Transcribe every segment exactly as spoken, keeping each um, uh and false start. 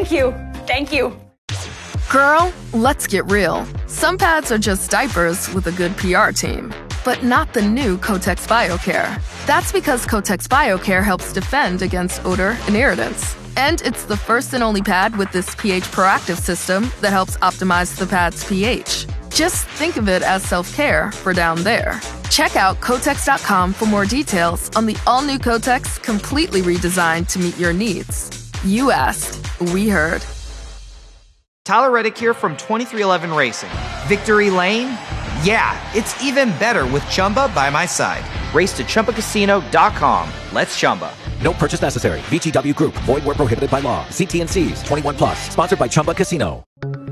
Thank you. Thank you. Girl, let's get real. Some pads are just diapers with a good P R team. But not the new Kotex BioCare. That's because Kotex BioCare helps defend against odor and irritants. And it's the first and only pad with this pH proactive system that helps optimize the pad's pH. Just think of it as self-care for down there. Check out Kotex dot com for more details on the all-new Kotex, completely redesigned to meet your needs. You asked, we heard. Tyler Reddick here from twenty-three eleven Racing. Victory Lane? Yeah, it's even better with Chumba by my side. Race to Chumba Casino dot com. Let's Chumba. No purchase necessary. V G W Group. Void where prohibited by law. See T and C's. twenty-one plus. Sponsored by Chumba Casino.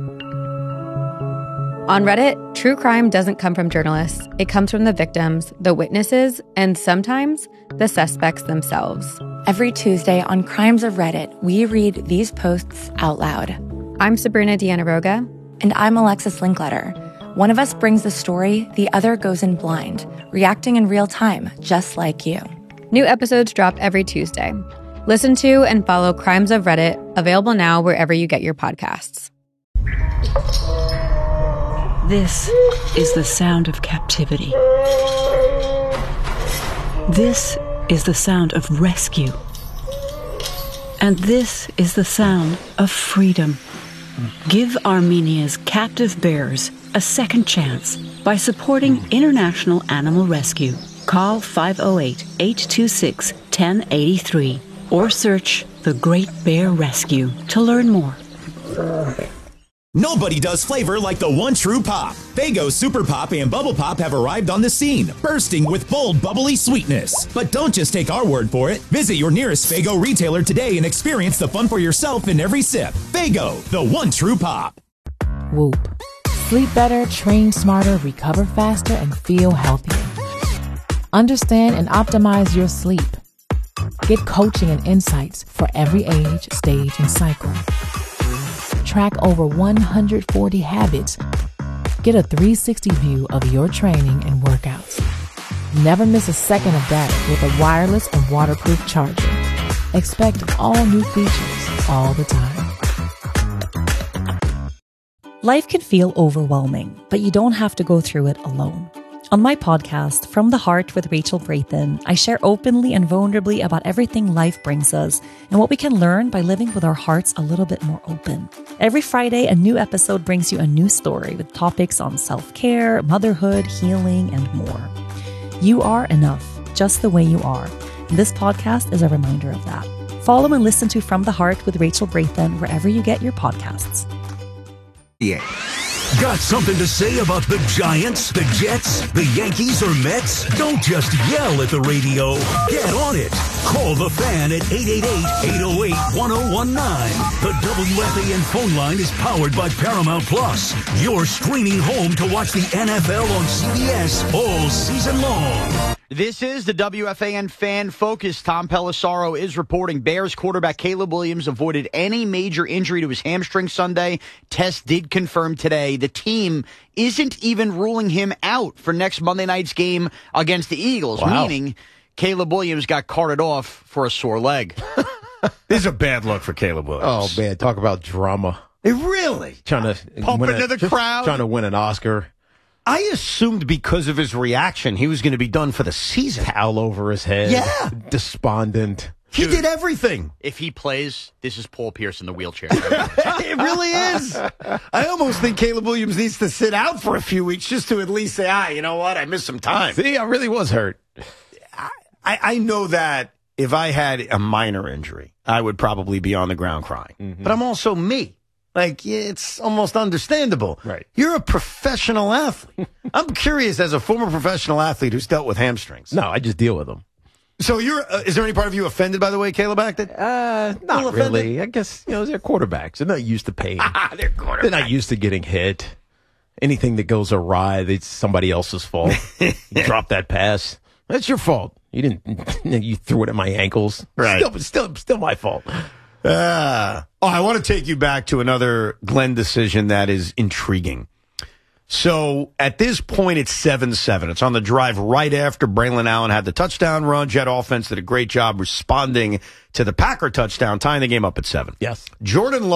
On Reddit, true crime doesn't come from journalists. It comes from the victims, the witnesses, and sometimes the suspects themselves. Every Tuesday on Crimes of Reddit, we read these posts out loud. I'm Sabrina Dianaroga. And I'm Alexis Linkletter. One of us brings the story, the other goes in blind, reacting in real time, just like you. New episodes drop every Tuesday. Listen to and follow Crimes of Reddit, available now wherever you get your podcasts. This is the sound of captivity. This is the sound of rescue. And this is the sound of freedom. Give Armenia's captive bears a second chance by supporting International Animal Rescue. Call five oh eight, eight two six, one oh eight three or search The Great Bear Rescue to learn more. Nobody does flavor like the one true pop. Faygo Super Pop and Bubble Pop have arrived on the scene, bursting with bold, bubbly sweetness. But don't just take our word for it. Visit your nearest Faygo retailer today and experience the fun for yourself in every sip. Faygo, the one true pop. Whoop. Sleep better, train smarter, recover faster, and feel healthier. Understand and optimize your sleep. Get coaching and insights for every age, stage, and cycle. Track over one hundred forty habits. Get a three sixty view of your training and workouts. Never miss a second of data with a wireless and waterproof charger. Expect all new features all the time. Life can feel overwhelming, but you don't have to go through it alone. On my podcast, From the Heart with Rachel Brathen, I share openly and vulnerably about everything life brings us and what we can learn by living with our hearts a little bit more open. Every Friday, a new episode brings you a new story with topics on self-care, motherhood, healing, and more. You are enough, just the way you are. And this podcast is a reminder of that. Follow and listen to From the Heart with Rachel Brathen wherever you get your podcasts. Yeah. Got something to say about the Giants, the Jets, the Yankees, or Mets? Don't just yell at the radio. Get on it. Call the Fan at eight eight eight, eight oh eight, one oh one nine. The W F A N phone line is powered by Paramount Plus. Your streaming home to watch the N F L on C B S all season long. This is the W F A N Fan Focus. Tom Pelissaro is reporting Bears quarterback Caleb Williams avoided any major injury to his hamstring Sunday. Test did confirm today the team isn't even ruling him out for next Monday night's game against the Eagles, Wow. meaning Caleb Williams got carted off for a sore leg. This is a bad look for Caleb Williams. Oh, man. Talk about drama. It really? Trying to Pump win into a, the just crowd. Trying to win an Oscar. I assumed because of his reaction, he was going to be done for the season. Towel over his head. Yeah. Despondent. He did everything. If he plays, this is Paul Pierce in the wheelchair. It really is. I almost think Caleb Williams needs to sit out for a few weeks just to at least say, ah, you know what? I missed some time. See, I really was hurt. I, I know that if I had a minor injury, I would probably be on the ground crying. Mm-hmm. But I'm also me. Like, it's almost understandable. Right. You're a professional athlete. I'm curious, as a former professional athlete who's dealt with hamstrings. No, I just deal with them. So you're, uh, is there any part of you offended, by the way, Caleb acted? Uh, not really. I guess, you know, they're quarterbacks. They're not used to pain. They're quarterbacks. They're not used to getting hit. Anything that goes awry, it's somebody else's fault. You drop that pass. That's your fault. You didn't, you threw it at my ankles. Right. Still, still, still my fault. Uh, oh, I want to take you back to another Glenn decision that is intriguing. So at this point, it's seven seven. It's on the drive right after Braylon Allen had the touchdown run. Jet offense did a great job responding to the Packer touchdown, tying the game up at seven. Yes. Jordan Love